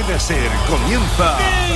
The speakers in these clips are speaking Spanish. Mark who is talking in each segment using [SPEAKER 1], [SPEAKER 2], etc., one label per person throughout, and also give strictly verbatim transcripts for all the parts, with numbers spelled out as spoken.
[SPEAKER 1] puede ser. Comienza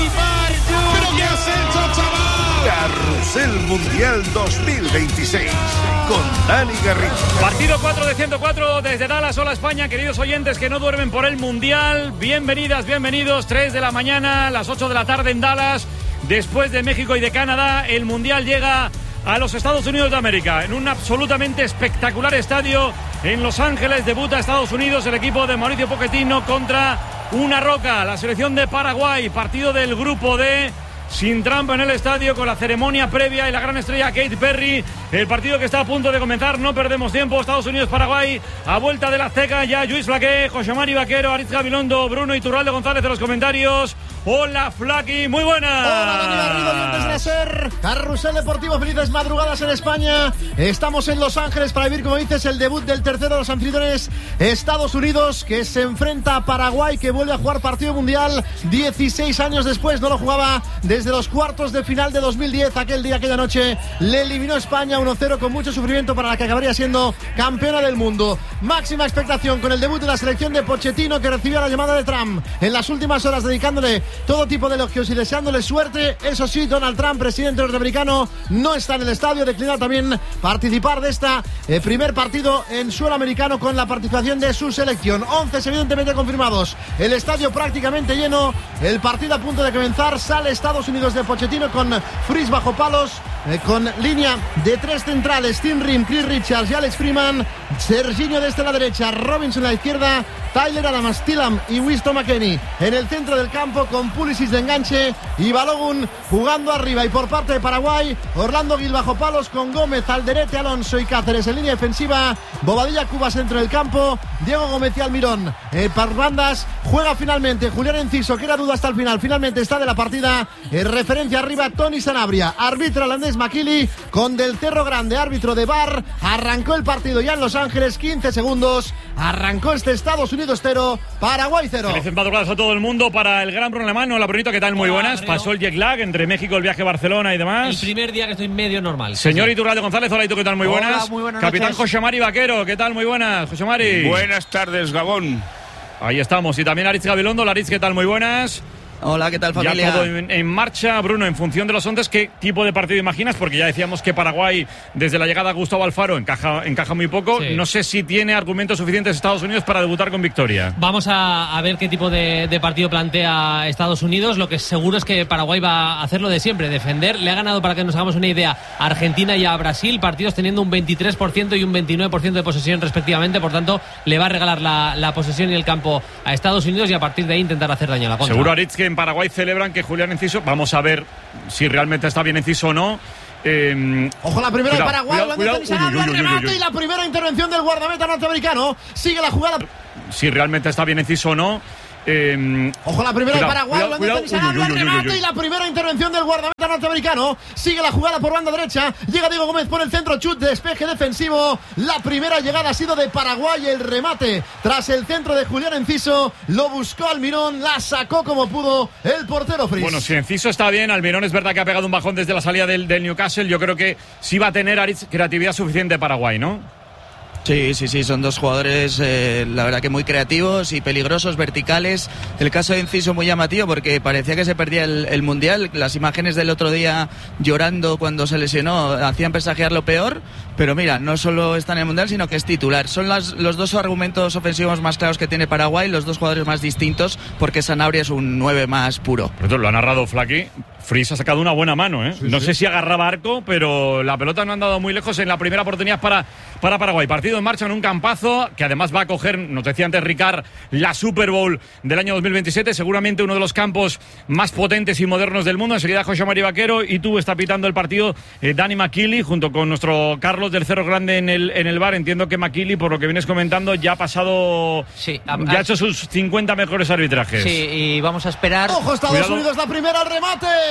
[SPEAKER 2] ¿Pero qué has hecho, chaval?
[SPEAKER 1] Carrusel Mundial dos mil veintiséis con Dani Garrido.
[SPEAKER 3] Partido cuatro de ciento cuatro desde Dallas. Hola España, queridos oyentes que no duermen por el Mundial. Bienvenidas, bienvenidos. tres de la mañana, las ocho de la tarde en Dallas. Después de México y de Canadá, el Mundial llega a los Estados Unidos de América. En un absolutamente espectacular estadio en Los Ángeles debuta Estados Unidos el equipo de Mauricio Pochettino contra una roca, la selección de Paraguay. Partido del grupo D, sin trampa en el estadio, con la ceremonia previa y la gran estrella Katy Perry. El partido que está a punto de comenzar, no perdemos tiempo. Estados Unidos-Paraguay, a vuelta de la Azteca, ya Lluís Flaqué, José Mari Vaquero, Aritz Gabilondo, Bruno Iturralde González de los comentarios. Hola Flaqui, muy buenas.
[SPEAKER 4] Hola Dani Garrido, y antes de ser Carrusel Deportivo, felices madrugadas en España. Estamos en Los Ángeles para vivir, como dices, el debut del tercero de los anfitriones, Estados Unidos, que se enfrenta a Paraguay, que vuelve a jugar partido mundial dieciséis años después. No lo jugaba desde los cuartos de final de dos mil diez. Aquel día, aquella noche, le eliminó España uno cero con mucho sufrimiento para la que acabaría siendo campeona del mundo. Máxima expectación con el debut de la selección de Pochettino, que recibió la llamada de Trump en las últimas horas, dedicándole todo tipo de elogios y deseándole suerte. Eso sí, Donald Trump, presidente norteamericano, no está en el estadio. Declina también participar de este eh, primer partido en suelo americano con la participación de su selección. once evidentemente confirmados, el estadio prácticamente lleno, el partido a punto de comenzar. Sale Estados Unidos de Pochettino con Fries bajo palos, eh, con línea de tres centrales: Tim Rim, Chris Richards y Alex Freeman. Serginho desde la derecha, Robinson a la izquierda, Tyler Adams, Tillam y Winston McKennie en el centro del campo, con Pulisic de enganche y Balogun jugando arriba. Y por parte de Paraguay, Orlando Gil bajo palos, con Gómez, Alderete, Alonso y Cáceres en línea defensiva, Bobadilla, Cubas centro del campo, Diego Gómez y Almirón eh, par bandas. Juega finalmente Julián Enciso, que era duda hasta el final, finalmente está de la partida. Eh, referencia arriba, Tony Sanabria, árbitro holandés Makili, con Del Cerro Grande, árbitro de V A R. Arrancó el partido ya en Los Ángeles, quince segundos, arrancó este Estados Unidos cero, Paraguay cero.
[SPEAKER 3] Felices madrugadas a todo el mundo para el gran Bruno Alemán. Hola Brunito, ¿qué tal? Muy buenas.
[SPEAKER 5] Hola,
[SPEAKER 3] pasó el jet lag entre México, el viaje a Barcelona y demás.
[SPEAKER 5] El primer día que estoy medio normal.
[SPEAKER 3] Señor
[SPEAKER 5] sí.
[SPEAKER 3] Iturralde González, hola, ¿y tú qué tal? Muy
[SPEAKER 4] Hola,
[SPEAKER 3] buenas.
[SPEAKER 4] muy buenas
[SPEAKER 3] Capitán
[SPEAKER 4] noches.
[SPEAKER 3] José Mari Vaquero, ¿qué tal? Muy buenas. José Mari.
[SPEAKER 6] Buenas tardes, Gabón.
[SPEAKER 3] Ahí estamos. Y también Aritz Gabilondo. Aritz, ¿qué tal? Muy buenas.
[SPEAKER 7] Hola, ¿qué tal, familia?
[SPEAKER 3] Ya todo en, en marcha. Bruno, en función de los ondes, ¿qué tipo de partido imaginas? Porque ya decíamos que Paraguay, desde la llegada de Gustavo Alfaro, encaja, encaja muy poco.
[SPEAKER 5] Sí.
[SPEAKER 3] No sé si tiene argumentos suficientes Estados Unidos para debutar con victoria.
[SPEAKER 5] Vamos a, a ver qué tipo de, de partido plantea Estados Unidos. Lo que seguro es que Paraguay va a hacer lo de siempre, defender. Le ha ganado, para que nos hagamos una idea, a Argentina y a Brasil, partidos teniendo un veintitrés por ciento y un veintinueve por ciento de posesión respectivamente. Por tanto, le va a regalar la, la posesión y el campo a Estados Unidos, y a partir de ahí intentar hacer daño a la contra.
[SPEAKER 3] Seguro, Aritz, que en Paraguay celebran que Julián Enciso, vamos a ver si realmente está bien Enciso o no. Eh,
[SPEAKER 4] Ojo, la primera
[SPEAKER 3] cuidado,
[SPEAKER 4] de Paraguay,
[SPEAKER 3] cuidado, cuidado.
[SPEAKER 4] Tony Sanabria,
[SPEAKER 3] Uy, uy, uy, uy,
[SPEAKER 4] remate
[SPEAKER 3] uy.
[SPEAKER 4] y la primera intervención del guardameta norteamericano. Sigue la jugada.
[SPEAKER 3] Si realmente está bien Enciso o no. Eh,
[SPEAKER 4] Ojo, la primera
[SPEAKER 3] cuidado,
[SPEAKER 4] de Paraguay,
[SPEAKER 3] cuidado, cuidado.
[SPEAKER 4] Tony Sanabria,
[SPEAKER 3] Uy, uy, uy, uy,
[SPEAKER 4] remate
[SPEAKER 3] uy.
[SPEAKER 4] y la primera intervención del guardameta norteamericano. Sigue la jugada por banda derecha, llega Diego Gómez por el centro, chut, despeje defensivo. La primera llegada ha sido de Paraguay, el remate tras el centro de Julián Enciso, lo buscó Almirón, la sacó como pudo el portero Fries.
[SPEAKER 3] Bueno, si Enciso está bien, Almirón es verdad que ha pegado un bajón desde la salida del, del Newcastle. Yo creo que sí va a tener, Aritz, creatividad suficiente Paraguay, ¿no?
[SPEAKER 7] Sí, sí, sí, son dos jugadores, eh, la verdad que muy creativos y peligrosos, verticales. El caso de Enciso muy llamativo, porque parecía que se perdía el, el Mundial. Las imágenes del otro día llorando cuando se lesionó hacían presagiar lo peor, pero mira, no solo está en el Mundial, sino que es titular. Son las, los dos argumentos ofensivos más claros que tiene Paraguay, los dos jugadores más distintos, porque Sanabria es un nueve más puro.
[SPEAKER 3] Por eso lo ha narrado Flaqui. Fries ha sacado una buena mano, ¿eh?
[SPEAKER 4] Sí,
[SPEAKER 3] no
[SPEAKER 4] sí.
[SPEAKER 3] sé si agarraba arco, pero la pelota no ha andado muy lejos en la primera oportunidad para, para Paraguay. Partido en marcha en un campazo que además va a coger, nos decía antes Ricard, la Super Bowl del año dos mil veintisiete, seguramente uno de los campos más potentes y modernos del mundo. Enseguida José Mari Vaquero, y tú está pitando el partido eh, Dani Makili junto con nuestro Carlos del Cerro Grande en el, en el bar. Entiendo que Makili, por lo que vienes comentando, ya ha pasado,
[SPEAKER 8] Sí,
[SPEAKER 3] ya
[SPEAKER 8] ha-
[SPEAKER 3] ha hecho sus cincuenta mejores arbitrajes.
[SPEAKER 8] Sí, y vamos a esperar.
[SPEAKER 4] Ojo, Estados
[SPEAKER 3] Cuidado.
[SPEAKER 4] Unidos, la primera, el remate.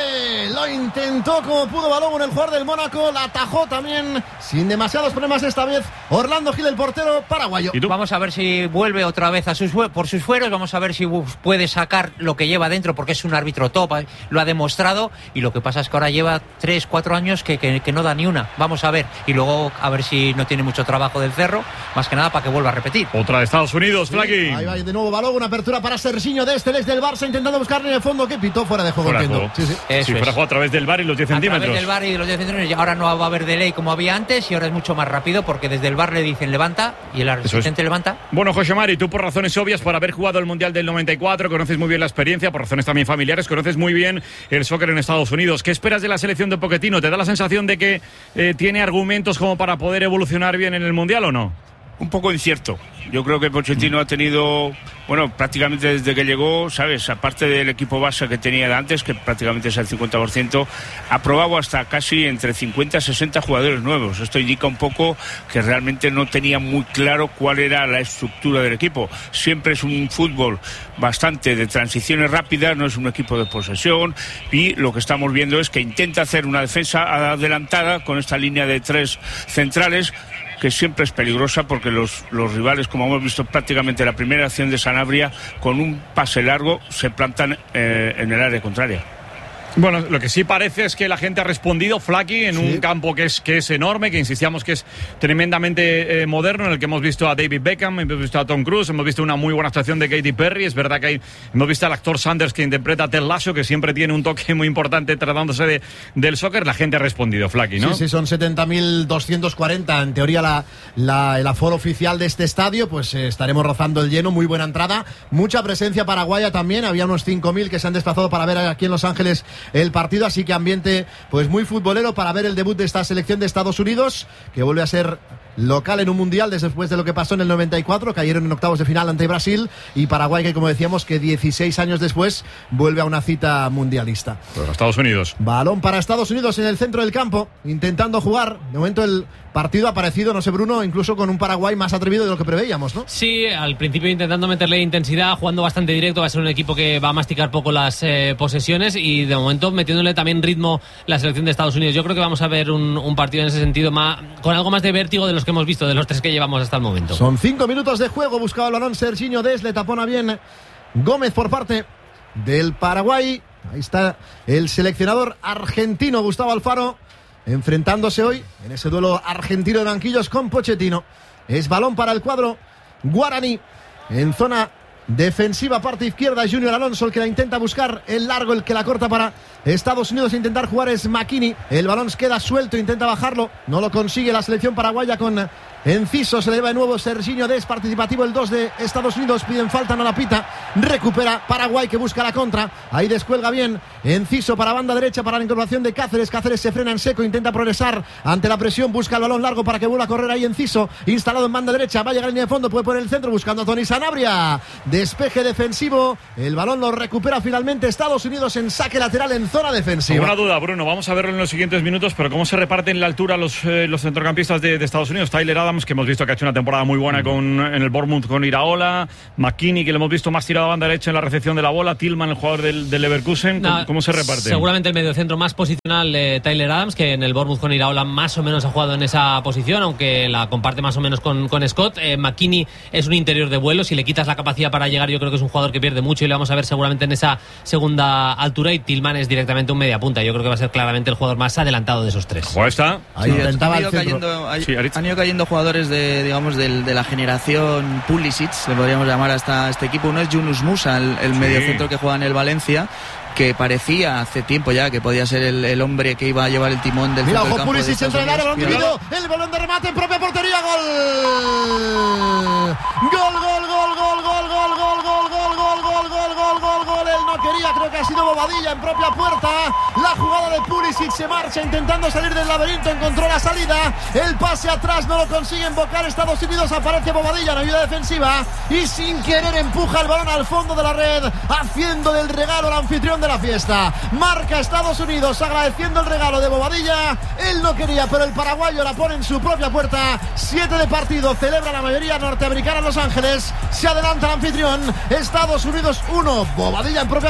[SPEAKER 4] Lo intentó como pudo Balogun, el jugador del Mónaco. La atajó también sin demasiados problemas esta vez Orlando Gil, el portero paraguayo.
[SPEAKER 6] Vamos a ver si vuelve otra vez a sus, por sus fueros. Vamos a ver si puede sacar lo que lleva dentro, porque es un árbitro top, lo ha demostrado. Y lo que pasa es que ahora lleva tres, cuatro años que, que, que no da ni una. Vamos a ver. Y luego a ver si no tiene mucho trabajo del Cerro, más que nada para que vuelva a repetir.
[SPEAKER 3] Otra de Estados Unidos, sí, Flaky.
[SPEAKER 4] Ahí va de nuevo Balogun, una apertura para Serginho de este desde el Barça, intentando buscarle en el fondo, que pitó fuera de juego.
[SPEAKER 3] Fuera de juego.
[SPEAKER 4] Sí, sí.
[SPEAKER 3] Eso sí, fuera de juego a través del bar y los diez centímetros.
[SPEAKER 6] A través del bar y los diez centímetros. Y ahora no va a haber delay como había antes, y ahora es mucho más rápido, porque desde el bar le dicen levanta y el asistente levanta.
[SPEAKER 3] Bueno, José Mari, tú por razones obvias, por haber jugado el Mundial del noventa y cuatro, conoces muy bien la experiencia, por razones también familiares, conoces muy bien el soccer en Estados Unidos. ¿Qué esperas de la selección de Pochettino? ¿Te da la sensación de que eh, tiene argumentos como para poder evolucionar bien en el Mundial o no?
[SPEAKER 8] Un poco incierto. Yo creo que Pochettino ha tenido, bueno, prácticamente desde que llegó, ¿sabes? Aparte del equipo base que tenía de antes, que prácticamente es el cincuenta por ciento, ha probado hasta casi entre cincuenta y sesenta jugadores nuevos. Esto indica un poco que realmente no tenía muy claro cuál era la estructura del equipo. Siempre es un fútbol bastante de transiciones rápidas, no es un equipo de posesión, y lo que estamos viendo es que intenta hacer una defensa adelantada con esta línea de tres centrales, que siempre es peligrosa, porque los, los rivales, como hemos visto prácticamente la primera acción de Sanabria, con un pase largo se plantan eh, en el área contraria.
[SPEAKER 3] Bueno, lo que sí parece es que la gente ha respondido, Flaky, en sí. un campo que es, que es enorme, que insistíamos que es tremendamente eh, moderno, en el que hemos visto a David Beckham, hemos visto a Tom Cruise, hemos visto una muy buena actuación de Katy Perry. Es verdad que hay, hemos visto al actor Sanders, que interpreta a Ted Lasso, que siempre tiene un toque muy importante tratándose de, del soccer. La gente ha respondido, Flaky, ¿no?
[SPEAKER 4] Sí, sí, son setenta mil doscientos cuarenta, en teoría la, la, el aforo oficial de este estadio. Pues eh, estaremos rozando el lleno, muy buena entrada, mucha presencia paraguaya también. Había unos cinco mil que se han desplazado para ver aquí en Los Ángeles el partido, así que ambiente pues muy futbolero para ver el debut de esta selección de Estados Unidos, que vuelve a ser local en un mundial después de lo que pasó en el noventa y cuatro, cayeron en octavos de final ante Brasil, y Paraguay, que como decíamos, que dieciséis años después vuelve a una cita mundialista.
[SPEAKER 3] Pues Estados Unidos.
[SPEAKER 4] Balón para Estados Unidos en el centro del campo, intentando jugar. De momento el partido ha parecido, no sé, Bruno, incluso con un Paraguay más atrevido de lo que preveíamos, ¿no?
[SPEAKER 5] Sí, al principio intentando meterle intensidad, jugando bastante directo. Va a ser un equipo que va a masticar poco las eh, posesiones, y de momento metiéndole también ritmo la selección de Estados Unidos. Yo creo que vamos a ver un, un partido en ese sentido más, con algo más de vértigo de los que hemos visto, de los tres que llevamos hasta el momento.
[SPEAKER 4] Son cinco minutos de juego, buscaba el balón Serginho Dest, le tapona bien Gómez por parte del Paraguay. Ahí está el seleccionador argentino Gustavo Alfaro, enfrentándose hoy en ese duelo argentino de banquillos con Pochettino. Es balón para el cuadro guaraní en zona defensiva, parte izquierda. Junior Alonso el que la intenta buscar, el largo, el que la corta para Estados Unidos. Intentar jugar es McKinney, el balón queda suelto, intenta bajarlo, no lo consigue la selección paraguaya con Enciso. Se le lleva de nuevo Serginho Dest, participativo el dos de Estados Unidos. Piden falta, no la pita, recupera Paraguay, que busca la contra. Ahí descuelga bien Enciso para banda derecha, para la incorporación de Cáceres. Cáceres se frena en seco, intenta progresar ante la presión, busca el balón largo para que vuelva a correr ahí Enciso, instalado en banda derecha, va a llegar en línea de fondo, puede poner el centro buscando a Tony Sanabria. Despeje defensivo, el balón lo recupera finalmente Estados Unidos en saque lateral en zona defensiva.
[SPEAKER 3] Una duda, Bruno, vamos a verlo en los siguientes minutos, pero ¿cómo se reparten la altura los, eh, los centrocampistas de, de Estados Unidos? Tyler Adams, que hemos visto que ha hecho una temporada muy buena con, en el Bournemouth con Iraola, McKinney, que lo hemos visto más tirado a banda derecha en la recepción de la bola, Tillman, el jugador del, del Leverkusen. ¿Cómo, no, ¿Cómo se reparte?
[SPEAKER 5] Seguramente el mediocentro más posicional, eh, Tyler Adams, que en el Bournemouth con Iraola más o menos ha jugado en esa posición, aunque la comparte más o menos con, con Scott. eh, McKinney es un interior de vuelo, si le quitas la capacidad para llegar, yo creo que es un jugador que pierde mucho, y le vamos a ver seguramente en esa segunda altura. Y Tillman es directamente un media punta, yo creo que va a ser claramente el jugador más adelantado de esos tres.
[SPEAKER 3] ¿Cómo está?
[SPEAKER 7] Ahí sí, han, ido cayendo, hay, sí, han ido cayendo jugadores de, digamos, del, de la generación Pulisic, le podríamos llamar hasta este equipo. Uno es Yunus Musa, el, el sí. mediocentro que juega en el Valencia, que parecía hace tiempo ya que podía ser el, el hombre que iba a llevar el timón del
[SPEAKER 4] Mira,
[SPEAKER 7] centro del campo.
[SPEAKER 4] Pulisic
[SPEAKER 7] de
[SPEAKER 4] entra en el área, balón dividido, el balón de remate en propia portería, gol. Gol, gol, gol, gol, gol, gol, gol, gol, gol, gol, gol, gol, gol, gol, gol. Él no quería, creo que ha sido Bobadilla en propia puerta. La jugada de Pulisic, se marcha intentando salir del laberinto, encontró la salida, el pase atrás no lo consigue invocar Estados Unidos, aparece Bobadilla en ayuda defensiva y sin querer empuja el balón al fondo de la red, haciendo del regalo al anfitrión de la fiesta. Marca Estados Unidos agradeciendo el regalo de Bobadilla. Él no quería, pero el paraguayo la pone en su propia puerta. Siete de partido, celebra la mayoría norteamericana en Los Ángeles. Se adelanta el anfitrión. Estados Unidos uno, Bobadilla en propia puerta.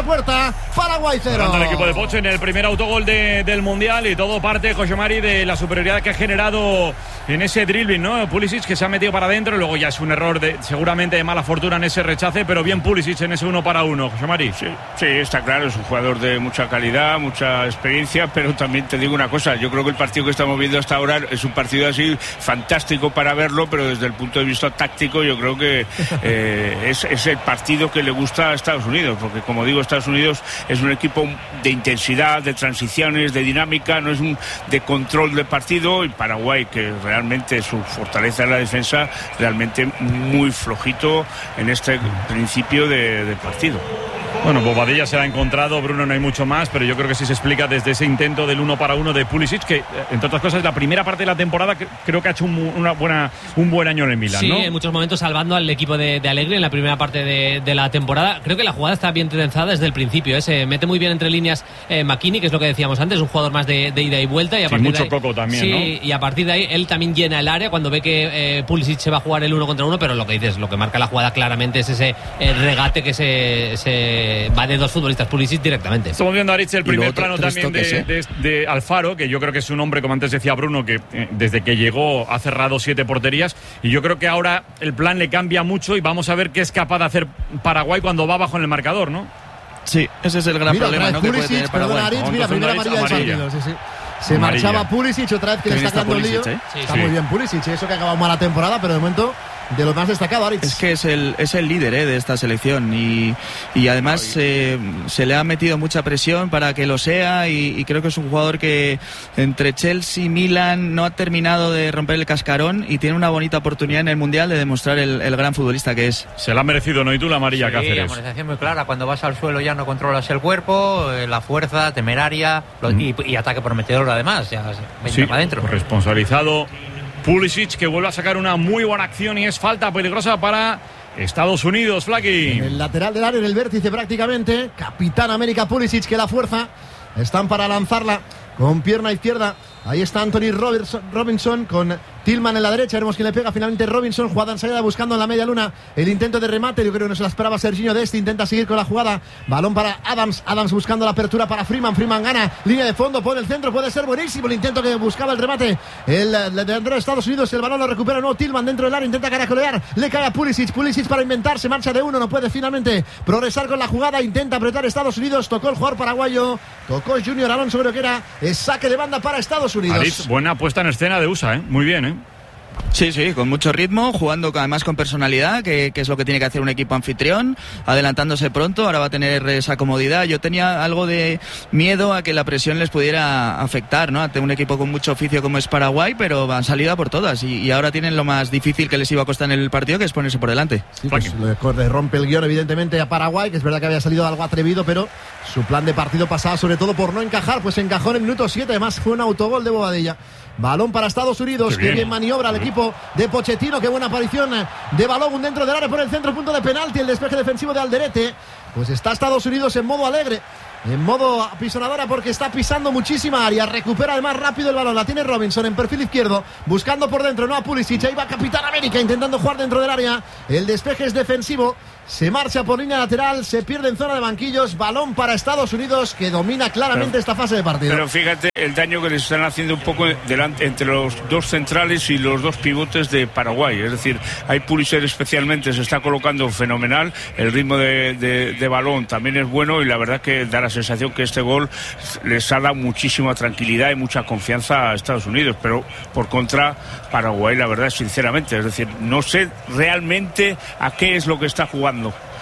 [SPEAKER 4] Inglaterra, Paraguay cero.
[SPEAKER 3] Ganando el equipo de Pocho en el primer autogol de, del Mundial, y todo parte, José Mari, de la superioridad que ha generado en ese dribbling, ¿no? Pulisic, que se ha metido para adentro, y luego ya es un error de, seguramente de mala fortuna en ese rechace, pero bien Pulisic en ese uno para uno, José Mari.
[SPEAKER 8] Sí, sí, está claro, es un jugador de mucha calidad, mucha experiencia, pero también te digo una cosa, yo creo que el partido que estamos viendo hasta ahora es un partido así fantástico para verlo, pero desde el punto de vista táctico yo creo que eh, es, es el partido que le gusta a Estados Unidos, porque como digo, Estados Unidos es un equipo de intensidad, de transiciones, de dinámica, no es un de control de partido, y Paraguay, que realmente su fortaleza en la defensa, realmente muy flojito en este principio de, de partido.
[SPEAKER 3] Bueno, Bobadilla se ha encontrado, Bruno, no hay mucho más, pero yo creo que sí se explica desde ese intento del uno para uno de Pulisic, que entre otras cosas la primera parte de la temporada que, creo que ha hecho un, una buena, un buen año en el Milan,
[SPEAKER 5] sí,
[SPEAKER 3] ¿no?
[SPEAKER 5] en muchos momentos salvando al equipo de, de Allegri en la primera parte de, de la temporada. Creo que la jugada está bien trenzada desde el principio, ¿eh? Se mete muy bien entre líneas eh, McKinney, que es lo que decíamos antes, un jugador más de, de ida y vuelta, y a
[SPEAKER 3] sí,
[SPEAKER 5] partir
[SPEAKER 3] mucho
[SPEAKER 5] de ahí,
[SPEAKER 3] coco también,
[SPEAKER 5] sí,
[SPEAKER 3] ¿no?
[SPEAKER 5] Y a partir de ahí él también llena el área cuando ve que eh, Pulisic se va a jugar el uno contra uno, pero lo que dices, lo que marca la jugada claramente es ese eh, regate que se, se va de dos futbolistas Pulisic directamente.
[SPEAKER 3] Estamos viendo, Aritz, el primer plano también
[SPEAKER 7] toques,
[SPEAKER 3] de,
[SPEAKER 7] ¿eh?
[SPEAKER 3] de, de Alfaro, que yo creo que es un hombre, como antes decía Bruno, que eh, desde que llegó ha cerrado siete porterías, y yo creo que ahora el plan le cambia mucho y vamos a ver qué es capaz de hacer Paraguay cuando va bajo en el marcador, ¿no?
[SPEAKER 7] Sí, ese es el gran
[SPEAKER 4] mira,
[SPEAKER 7] problema, ¿no?
[SPEAKER 4] Pulisic,
[SPEAKER 7] que puede tener
[SPEAKER 4] perdona,
[SPEAKER 7] Paraguay.
[SPEAKER 4] Aritz, mira, primera amarilla del partido. Sí, sí. Se
[SPEAKER 3] Amarilla.
[SPEAKER 4] marchaba Pulisic, otra vez que le
[SPEAKER 7] También
[SPEAKER 4] está
[SPEAKER 7] está
[SPEAKER 4] dando el lío.
[SPEAKER 7] Pulisic, ¿eh?
[SPEAKER 5] Sí,
[SPEAKER 4] Está
[SPEAKER 5] sí.
[SPEAKER 4] muy bien Pulisic, eso que ha acabado mala temporada, pero de momento de lo más destacado, Aritz.
[SPEAKER 7] Es que es el, es el líder eh, de esta selección, y, y además eh, se le ha metido mucha presión para que lo sea, y, y creo que es un jugador que entre Chelsea y Milan no ha terminado de romper el cascarón, y tiene una bonita oportunidad en el Mundial de demostrar el, el gran futbolista que es.
[SPEAKER 3] Se la ha merecido, ¿no? Y tú la amarilla,
[SPEAKER 6] Sí,
[SPEAKER 3] Cáceres.
[SPEAKER 6] amonestación muy clara. Cuando vas al suelo ya no controlas el cuerpo, eh, la fuerza, temeraria, lo-
[SPEAKER 3] Mm.
[SPEAKER 6] y, y ataque prometedor además. Ya venga
[SPEAKER 3] Sí,
[SPEAKER 6] para adentro.
[SPEAKER 3] responsabilizado Pulisic, que vuelve a sacar una muy buena acción, y es falta peligrosa para Estados Unidos, Flaky.
[SPEAKER 4] En el lateral del área, en el vértice prácticamente. Capitán América Pulisic, que la fuerza. Están para lanzarla con pierna izquierda. Ahí está Anthony Robertson, Robinson con Tillman en la derecha. Veremos quién le pega finalmente. Robinson, jugada en salida buscando en la media luna el intento de remate. Yo creo que no se la esperaba Serginho Desti. Intenta seguir con la jugada. Balón para Adams. Adams buscando la apertura para Freeman. Freeman gana. Línea de fondo. Pone el centro. Puede ser buenísimo el intento que buscaba el remate. El, el delantero de Estados Unidos. El balón lo recupera no. Tillman dentro del área. Intenta caracolear. Le cae a Pulisic. Pulisic para inventar. Se marcha de uno. No puede finalmente progresar con la jugada. Intenta apretar Estados Unidos. Tocó el jugador paraguayo. Tocó Junior Alonso. Creo que era es saque de banda para Estados Unidos.
[SPEAKER 3] Aritz, buena puesta en escena de U S A, ¿eh? Muy bien, ¿eh?
[SPEAKER 7] Sí, sí, con mucho ritmo, jugando además con personalidad, que, que es lo que tiene que hacer un equipo anfitrión, adelantándose pronto. Ahora va a tener esa comodidad. Yo tenía algo de miedo a que la presión les pudiera afectar, ¿no? Ante un equipo con mucho oficio como es Paraguay, pero han salido a por todas, y, y ahora tienen lo más difícil que les iba a costar en el partido, que es ponerse por delante.
[SPEAKER 4] Sí, pues le corre, rompe el guión evidentemente a Paraguay, que es verdad que había salido algo atrevido, pero su plan de partido pasaba sobre todo por no encajar, pues encajó en el minuto siete. Además fue un autogol de Bobadilla. Balón para Estados Unidos,
[SPEAKER 3] Qué
[SPEAKER 4] que
[SPEAKER 3] bien.
[SPEAKER 4] bien maniobra el equipo de Pochettino. Qué buena aparición de balón dentro del área por el centro, punto de penalti. El despeje defensivo de Alderete. Pues está Estados Unidos en modo alegre, en modo apisonadora, porque está pisando muchísima área. Recupera además rápido el balón. La tiene Robinson en perfil izquierdo, buscando por dentro, no a Pulisic. Ahí va Capitán América intentando jugar dentro del área. El despeje es defensivo. Se marcha por línea lateral, se pierde en zona de banquillos. Balón para Estados Unidos, que domina claramente
[SPEAKER 8] Pero-
[SPEAKER 4] esta fase de partido.
[SPEAKER 8] Pero fíjate el daño que les están haciendo un poco delante, entre los dos centrales y los dos pivotes de Paraguay. Es decir, hay Pulisic especialmente, se está colocando fenomenal. El ritmo de, de, de balón también es bueno, y la verdad que da la sensación que este gol les ha dado muchísima tranquilidad y mucha confianza a Estados Unidos. Pero por contra, Paraguay, la verdad, sinceramente, es decir, no sé realmente a qué es lo que está jugando.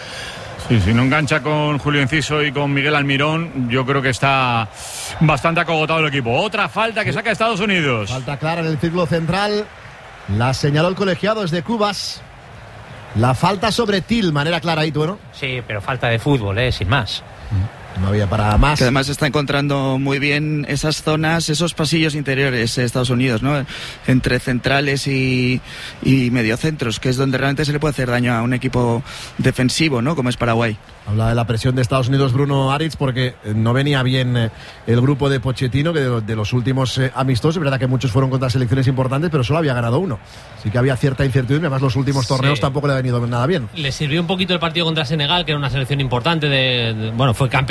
[SPEAKER 3] Sí, si no engancha con Julio Enciso y con Miguel Almirón, yo creo que está bastante acogotado el equipo. Otra falta que saca Estados Unidos.
[SPEAKER 4] Falta clara en el círculo central. La señaló el colegiado desde Cubas. La falta sobre Tillman era clara ahí, tú, ¿no?
[SPEAKER 6] Sí, pero falta de fútbol, ¿eh? Sin más.
[SPEAKER 4] No había para más.
[SPEAKER 7] Que además está encontrando muy bien esas zonas, esos pasillos interiores de Estados Unidos, ¿no? Entre centrales y, y mediocentros, que es donde realmente se le puede hacer daño a un equipo defensivo, ¿no? Como es Paraguay.
[SPEAKER 4] Habla de la presión de Estados Unidos Bruno Aritz, porque no venía bien eh, el grupo de Pochettino, que de, de los últimos eh, amistosos, es verdad que muchos fueron contra selecciones importantes, pero solo había ganado uno. Así que había cierta incertidumbre, además los últimos torneos
[SPEAKER 5] Sí.
[SPEAKER 4] tampoco le ha venido nada bien.
[SPEAKER 5] Le sirvió un poquito el partido contra Senegal, que era una selección importante, de, de- bueno, fue campeón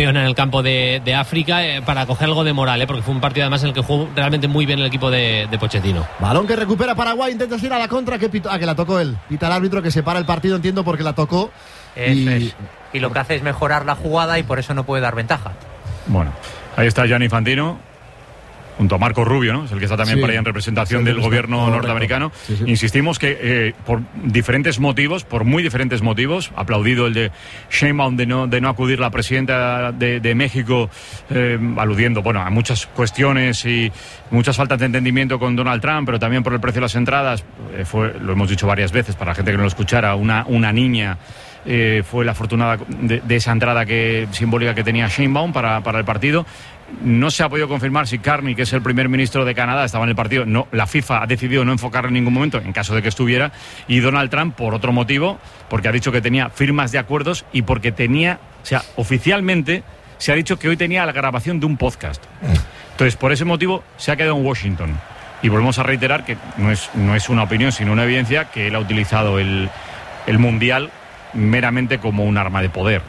[SPEAKER 5] llevan en el campo de, de África eh, para coger algo de moral, eh, porque fue un partido además en el que jugó realmente muy bien el equipo de, de Pochettino.
[SPEAKER 4] Balón que recupera Paraguay, intenta ir a la contra, que pito, ah, que la tocó él. Pita el árbitro que se para el partido, entiendo, porque la tocó.
[SPEAKER 6] Eso
[SPEAKER 4] y...
[SPEAKER 6] es. Y lo que hace es mejorar la jugada y por eso no puede dar ventaja.
[SPEAKER 9] Bueno, ahí está Gianni Infantino junto a Marco Rubio, ¿no? Es el que está también
[SPEAKER 4] Sí.
[SPEAKER 9] por ahí en representación
[SPEAKER 4] Sí,
[SPEAKER 9] del
[SPEAKER 4] sí,
[SPEAKER 9] gobierno
[SPEAKER 4] correcto.
[SPEAKER 9] norteamericano.
[SPEAKER 4] Sí, sí.
[SPEAKER 9] Insistimos que eh, por diferentes motivos, por muy diferentes motivos, aplaudido el de Sheinbaum de no, de no acudir la presidenta de, de México, eh, aludiendo, bueno, a muchas cuestiones y muchas faltas de entendimiento con Donald Trump, pero también por el precio de las entradas. Eh, fue, lo hemos dicho varias veces para la gente que no lo escuchara, una, una niña eh, fue la afortunada de, de esa entrada que, simbólica que tenía Sheinbaum para, para el partido. No se ha podido confirmar si Carney, que es el primer ministro de Canadá, estaba en el partido. No, la FIFA ha decidido no enfocarlo en ningún momento, en caso de que estuviera. Y Donald Trump, por otro motivo, porque ha dicho que tenía firmas de acuerdos y porque tenía, o sea, oficialmente se ha dicho que hoy tenía la grabación de un podcast. Entonces, por ese motivo, se ha quedado en Washington. Y volvemos a reiterar que no es, no es una opinión, sino una evidencia, que él ha utilizado el, el Mundial meramente como un arma de poder.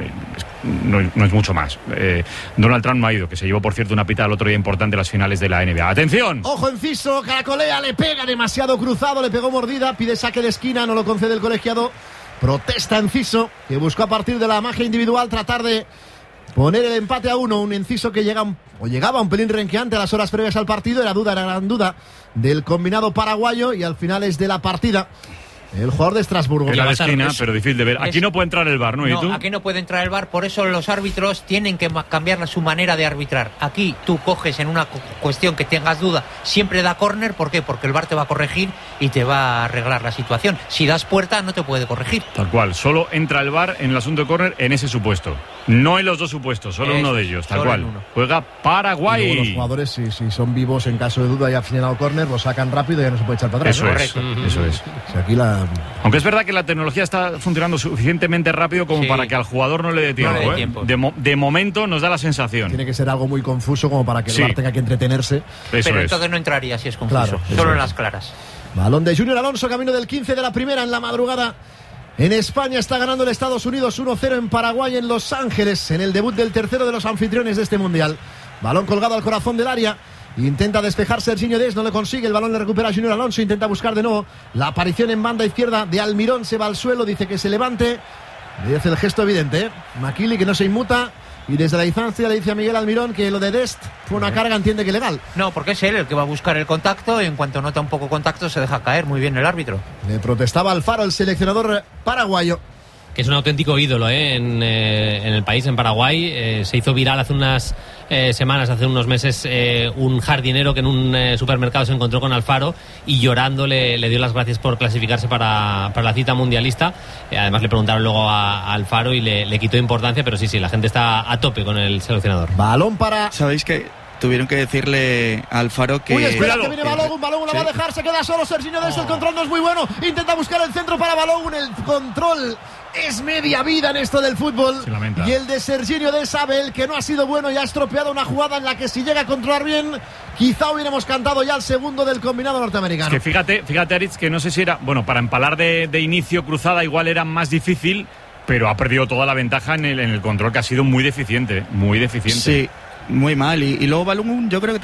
[SPEAKER 9] No, no es mucho más. Eh, Donald Trump no ha ido, que se llevó, por cierto, una pita el otro día importante en las finales de la N B A. ¡Atención!
[SPEAKER 4] Ojo, Enciso, caracolea, le pega demasiado cruzado, le pegó mordida, pide saque de esquina, no lo concede el colegiado. Protesta Enciso, que buscó a partir de la magia individual tratar de poner el empate a uno. Un Enciso que llega un, o llegaba un pelín renqueante a las horas previas al partido. Era duda, era gran duda del combinado paraguayo y al final es de la partida el jugador de Estrasburgo.
[SPEAKER 9] Era de esquina, pero difícil de ver. Aquí
[SPEAKER 6] Es-
[SPEAKER 9] no puede entrar el V A R, ¿no? ¿Y
[SPEAKER 6] No,
[SPEAKER 9] tú?
[SPEAKER 6] aquí no puede entrar el V A R, por eso los árbitros tienen que ma- cambiar su manera de arbitrar. Aquí tú coges en una cu- cuestión que tengas duda, siempre da córner, ¿por qué? Porque el V A R te va a corregir y te va a arreglar la situación. Si das puerta, no te puede corregir.
[SPEAKER 9] Tal cual, solo entra el V A R en el asunto de córner en ese supuesto. No en los dos supuestos, solo
[SPEAKER 6] Eso
[SPEAKER 9] uno de
[SPEAKER 6] es,
[SPEAKER 9] ellos, tal
[SPEAKER 6] solo
[SPEAKER 9] cual.
[SPEAKER 6] en uno.
[SPEAKER 9] Juega
[SPEAKER 4] Y luego los
[SPEAKER 9] Paraguay.
[SPEAKER 4] jugadores, si, si son vivos en caso de duda y ha finalizado córner, lo sacan rápido y ya no se puede echar para atrás.
[SPEAKER 9] Eso
[SPEAKER 4] ¿no?
[SPEAKER 9] es,
[SPEAKER 6] Correcto.
[SPEAKER 9] eso es.
[SPEAKER 4] O sea, aquí la...
[SPEAKER 9] Aunque es verdad que la tecnología está funcionando suficientemente rápido como
[SPEAKER 6] Sí.
[SPEAKER 9] para que al jugador no le dé tiempo.
[SPEAKER 6] le dé
[SPEAKER 9] ¿eh?
[SPEAKER 6] tiempo.
[SPEAKER 9] De, mo- de momento nos da la sensación.
[SPEAKER 4] Tiene que ser algo muy confuso como para que el
[SPEAKER 9] Sí.
[SPEAKER 4] V A R tenga que entretenerse.
[SPEAKER 9] Eso
[SPEAKER 6] Pero
[SPEAKER 9] es.
[SPEAKER 6] entonces no entraría si es confuso,
[SPEAKER 4] Claro, eso
[SPEAKER 6] solo en
[SPEAKER 4] es.
[SPEAKER 6] las claras.
[SPEAKER 4] Balón de Junior Alonso, camino del quince de la primera en la madrugada. En España está ganando el Estados Unidos uno cero en Paraguay, en Los Ángeles, en el debut del tercero de los anfitriones de este Mundial. Balón colgado al corazón del área. Intenta despejar Serginho Dest, no lo consigue. El balón le recupera Junior Alonso, intenta buscar de nuevo la aparición en banda izquierda de Almirón. Se va al suelo, dice que se levante. Le hace el gesto evidente, ¿eh? Maquili, que no se inmuta. Y desde la distancia le dice a Miguel Almirón que lo de Dest fue una carga, entiende que legal.
[SPEAKER 6] No, porque es él el que va a buscar el contacto y en cuanto nota un poco contacto se deja caer muy bien el árbitro.
[SPEAKER 4] Le protestaba Alfaro, el seleccionador paraguayo.
[SPEAKER 5] Que es un auténtico ídolo ¿eh? en, eh, en el país, en Paraguay. Eh, se hizo viral hace unas eh, semanas, hace unos meses, eh, un jardinero que en un eh, supermercado se encontró con Alfaro y llorando le, le dio las gracias por clasificarse para, para la cita mundialista. Eh, además le preguntaron luego a, a Alfaro y le, le quitó importancia, pero sí, sí, la gente está a tope con el seleccionador.
[SPEAKER 4] Balón para...
[SPEAKER 7] ¿Sabéis que tuvieron que decirle a Alfaro que...
[SPEAKER 4] Uy, espera,
[SPEAKER 9] Cuidado.
[SPEAKER 4] que viene Balogun, Balogun lo va a dejar, se queda solo Serginho Dest, el control no es muy bueno, intenta buscar el centro para Balogun, el control es media vida en esto del fútbol.
[SPEAKER 9] Se lamenta.
[SPEAKER 4] Y el de Serginho Dest sabe el que no ha sido bueno y ha estropeado una jugada en la que si llega a controlar bien, quizá hubiéramos cantado ya el segundo del combinado norteamericano.
[SPEAKER 9] Es que fíjate, fíjate Aritz, que no sé si era, bueno, para empalar de, de inicio cruzada igual era más difícil, pero ha perdido toda la ventaja en el, en el control, que ha sido muy deficiente, muy deficiente.
[SPEAKER 7] Sí, muy mal. Y, y luego Balogun, yo creo que